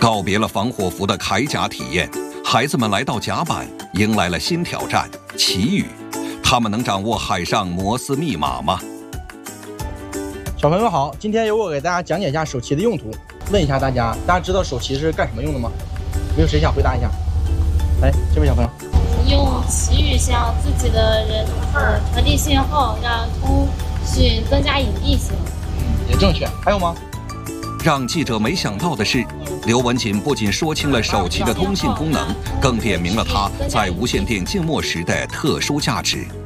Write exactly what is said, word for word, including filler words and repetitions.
告别了防火服的铠甲体验，孩子们来到甲板，迎来了新挑战——祈雨。他们能掌握海上摩斯密码吗？ 小朋友好，今天由我给大家讲解一下手旗的用途。问一下大家，大家知道手旗是干什么用的吗？有没有谁想回答一下？来，这位小朋友。 用祈雨向自己的人呃传递信号，让通讯增加隐蔽性。 嗯，也正确。还有吗？ 让记者没想到的是，刘文锦不仅说清了手旗的通信功能，更点明了它在无线电静默时的特殊价值。